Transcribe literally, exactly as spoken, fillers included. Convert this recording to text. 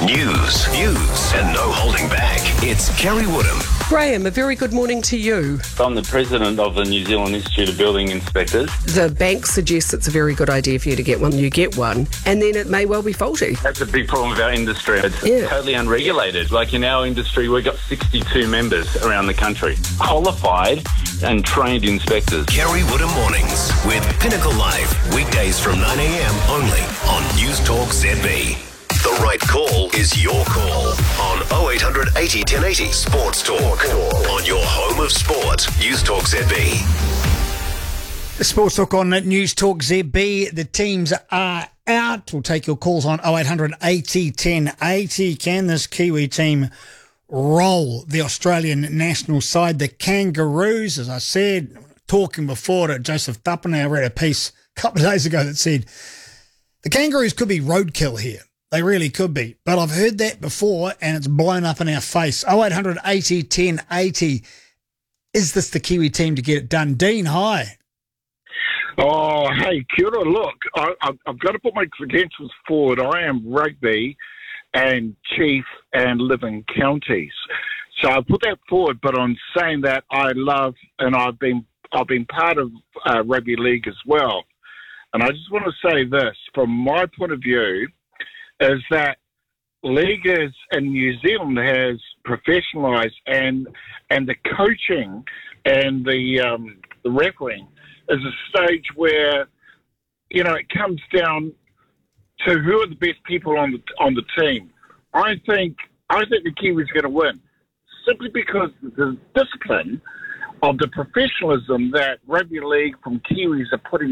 News, views, and no holding back. It's Kerry Woodham. Graham, a very good morning to you. I'm the president of the New Zealand Institute of Building Inspectors. The bank suggests it's a very good idea for you to get one. You get one, and then it may well be faulty. That's a big problem with our industry. It's Yeah. totally unregulated. Like in our industry, we've got sixty-two members around the country, qualified and trained inspectors. Kerry Woodham Mornings with Pinnacle Live. Weekdays from nine a.m. only on News Talk Z B. The right call is your call on oh eight hundred eighty ten eighty Sports Talk on your home of sport. News Talk Z B. Sports Talk on News Talk Z B. The teams are out. We'll take your calls on oh eight hundred eighty ten eighty. Can this Kiwi team roll the Australian national side? The Kangaroos, as I said, talking before to Joseph Tapane, I read a piece a couple of days ago that said the Kangaroos could be roadkill here. They really could be. But I've heard that before and it's blown up in our face. oh eight hundred eighty ten eighty. Is this the Kiwi team to get it done? Dean, hi. Oh, hey, kia ora. Look, I, I've, I've got to put my credentials forward. I am rugby and chief and live in counties. So I put that forward, but on saying that, I love, and I've been I've been part of uh, rugby league as well. And I just want to say this, from my point of view, is that leaguers in New Zealand has professionalised, and and the coaching and the um, the refereeing is a stage where, you know, it comes down to who are the best people on the on the team. I think I think the Kiwis are going to win simply because the discipline of the professionalism that rugby league from Kiwis are putting